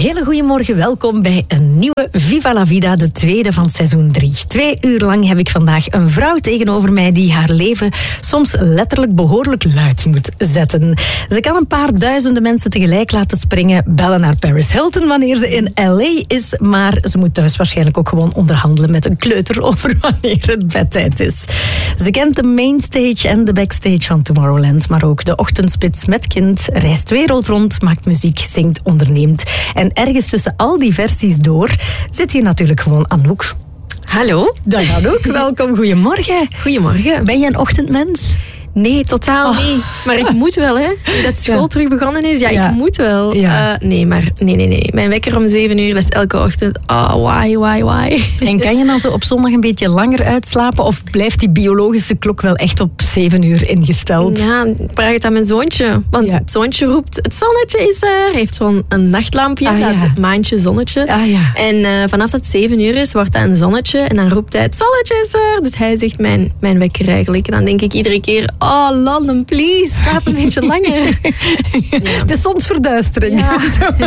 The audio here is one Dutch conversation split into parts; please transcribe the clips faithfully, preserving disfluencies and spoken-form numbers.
hele goede morgen, welkom bij een nieuwe Viva la Vida, de tweede van seizoen drie. Twee uur lang heb ik vandaag een vrouw tegenover mij die haar leven soms letterlijk behoorlijk luid moet zetten. Ze kan een paar duizenden mensen tegelijk laten springen, bellen naar Paris Hilton wanneer ze in L A is, maar ze moet thuis waarschijnlijk ook gewoon onderhandelen met een kleuter over wanneer het bedtijd is. Ze kent de mainstage en de backstage van Tomorrowland, maar ook de ochtendspits met kind, reist wereld rond, maakt muziek, zingt, onderneemt. En ergens tussen al die versies door zit hier natuurlijk gewoon Anouk. Hallo. Dag Anouk, welkom, goedemorgen. Goedemorgen. Ben je een ochtendmens? Nee, totaal oh. niet. Maar ik moet wel, hè. Dat school ja. terug begonnen is, ja, ja. ik moet wel. Ja. Uh, nee, maar nee, nee, nee. Mijn wekker om zeven uur, dat is elke ochtend. Oh, why, why, why? En kan je dan zo op zondag een beetje langer uitslapen? Of blijft die biologische klok wel echt op zeven uur ingesteld? Ja, ik vraag het aan mijn zoontje. Want ja. het zoontje roept, het zonnetje is er. Hij heeft zo'n een nachtlampje, ah, dat ja. maandje zonnetje. Ah, ja. En uh, vanaf dat zeven uur is, wordt dat een zonnetje. En dan roept hij, het zonnetje is er. Dus hij zegt mijn, mijn wekker eigenlijk. En dan denk ik iedere keer, oh, London, please, slaap een beetje langer. Ja. Het is soms verduistering. Ja.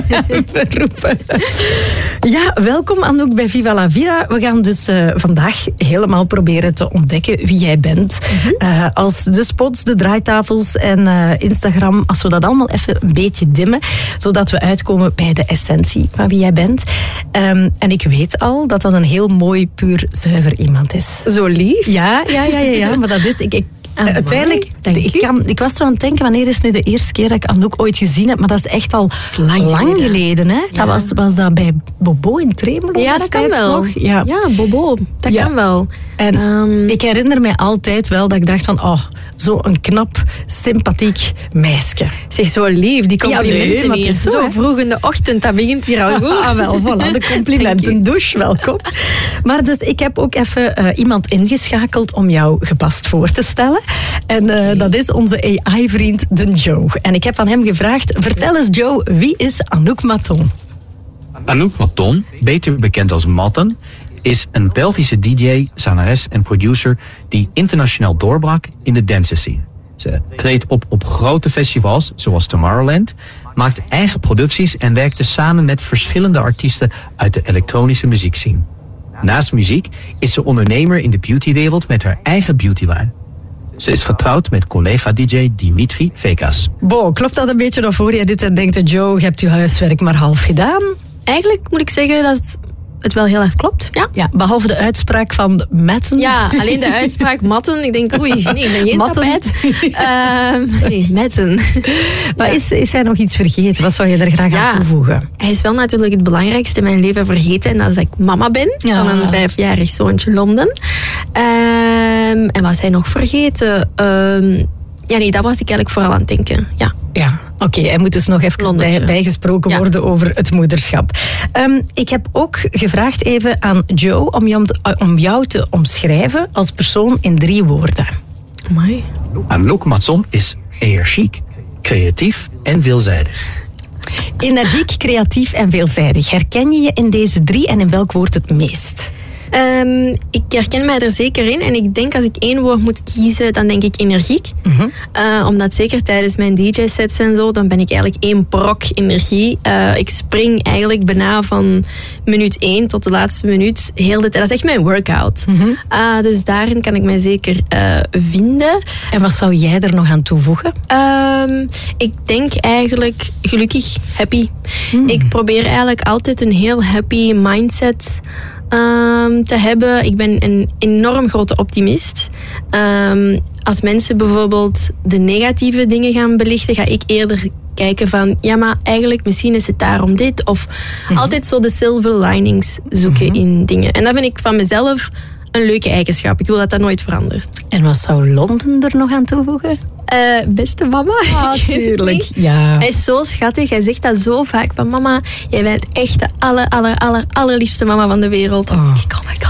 Ja, welkom Anouk bij Viva la Vida. We gaan dus uh, vandaag helemaal proberen te ontdekken wie jij bent. Mm-hmm. Uh, als de spots, de draaitafels en uh, Instagram, als we dat allemaal even een beetje dimmen, zodat we uitkomen bij de essentie van wie jij bent. Um, en ik weet al dat dat een heel mooi, puur, zuiver iemand is. Zo lief? Ja, ja, ja, ja, ja maar dat is... Ik, ik Ah, uiteindelijk, ik, kan, ik was zo aan het denken, wanneer is nu de eerste keer dat ik Anouk ooit gezien heb, maar dat is echt al is lang, lang geleden. geleden Hè? Ja. Dat was, was dat bij Bobo in Tremelo? Ja, dat kan wel. Nog? Ja. ja, Bobo, dat ja. kan wel. En um, ik herinner mij altijd wel dat ik dacht van, oh, zo'n knap, sympathiek meisje. Zeg, zo lief, die complimenten ja, nee, hier. Zo, zo vroeg in de ochtend, dat begint hier al goed. Ah, wel, voilà, de complimenten, douche, welkom. Maar dus, ik heb ook even uh, iemand ingeschakeld om jou gepast voor te stellen. En uh, okay. dat is onze A I-vriend, de Joe. En ik heb aan hem gevraagd, vertel eens Joe, wie is Anouk Maton? Anouk Maton, beter bekend als Matten, is een Belgische D J, zangeres en producer die internationaal doorbrak in de dance scene. Ze treedt op op grote festivals, zoals Tomorrowland, maakt eigen producties en werkte samen met verschillende artiesten uit de elektronische muziekscene. Naast muziek is ze ondernemer in de beautywereld met haar eigen beautylijn. Ze is getrouwd met collega-D J Dimitri Vegas. Bo, klopt dat een beetje nog voor je dit en denkt, Joe, je hebt je huiswerk maar half gedaan? Eigenlijk moet ik zeggen dat het wel heel erg klopt, ja. Ja, behalve de uitspraak van Matten. Ja, alleen de uitspraak Matten. Ik denk, oei, nee, ik ben geen Matten. tapijt. Uh, nee, Matten. Maar ja. is, is hij nog iets vergeten? Wat zou je er graag ja, aan toevoegen? Hij is wel natuurlijk het belangrijkste in mijn leven vergeten. En dat is dat ik mama ben ja. van een vijfjarig zoontje Londen. Um, en wat is hij nog vergeten? Um, ja, nee, dat was ik eigenlijk vooral aan het denken, ja. Ja, oké. Okay, hij moet dus nog even bij, bijgesproken ja. worden over het moederschap. Um, ik heb ook gevraagd even aan Joe om jou, om jou te omschrijven als persoon in drie woorden. Amai. Anouk Maton is energiek, creatief en veelzijdig. Energiek, creatief en veelzijdig. Herken je je in deze drie en in welk woord het meest? Um, ik herken mij er zeker in. En ik denk als ik één woord moet kiezen, dan denk ik energiek. Mm-hmm. Uh, omdat zeker tijdens mijn D J-sets en zo, dan ben ik eigenlijk één brok energie. Uh, ik spring eigenlijk bijna van minuut één tot de laatste minuut heel de tijd. Dat is echt mijn workout. Mm-hmm. Uh, dus daarin kan ik mij zeker uh, vinden. En wat zou jij er nog aan toevoegen? Um, ik denk eigenlijk gelukkig, happy. Mm. Ik probeer eigenlijk altijd een heel happy mindset Um, te hebben. Ik ben een enorm grote optimist. Um, als mensen bijvoorbeeld de negatieve dingen gaan belichten, ga ik eerder kijken van, ja, maar eigenlijk misschien is het daarom dit. Of mm-hmm. altijd zo de silver linings zoeken mm-hmm. in dingen. En dat vind ik van mezelf een leuke eigenschap. Ik wil dat dat nooit verandert. En wat zou Londen er nog aan toevoegen? Uh, beste mama. Ah, tuurlijk. Ja. Hij is zo schattig. Hij zegt dat zo vaak. Van mama, jij bent echt de aller, aller, aller, allerliefste mama van de wereld. Oh, ik, oh my god.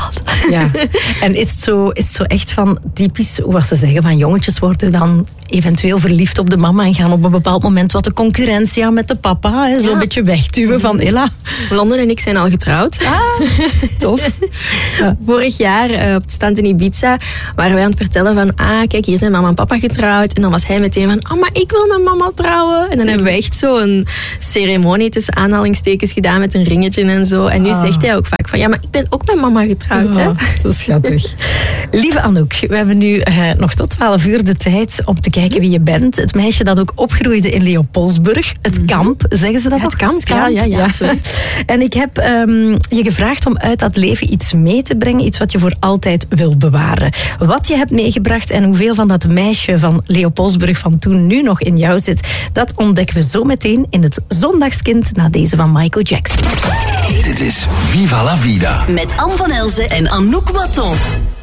Ja. En is het, zo, is het zo echt van typisch, wat ze zeggen, van jongetjes worden dan eventueel verliefd op de mama en gaan op een bepaald moment wat de concurrentie aan met de papa. Hè? Zo ja. een beetje wegduwen van Ella. Londen en ik zijn al getrouwd. Ah, tof. Ja. Vorig jaar uh, op de stand in Ibiza waren wij aan het vertellen van ah, kijk, hier zijn mama en papa getrouwd. En dan was hij meteen van, oh, maar ik wil met mama trouwen. En dan hebben we echt zo een ceremonie tussen aanhalingstekens gedaan met een ringetje en zo. En nu ah. zegt hij ook vaak van, ja, maar ik ben ook met mama getrouwd. Oh, hè? Zo schattig. Lieve Anouk, we hebben nu uh, nog tot twaalf uur de tijd om te kijken wie je bent. Het meisje dat ook opgroeide in Leopoldsburg. Het kamp, zeggen ze dat ja, nog? Het kamp, het kamp. Ja, ja, ja, absoluut. En ik heb um, je gevraagd om uit dat leven iets mee te brengen, iets wat je voor altijd wil bewaren. Wat je hebt meegebracht en hoeveel van dat meisje van Leopoldsburg van toen nu nog in jou zit, dat ontdekken we zo meteen in het Zondagskind na deze van Michael Jackson. Dit is Viva la Vida. Met Anne van Elzen en Anouk Watton.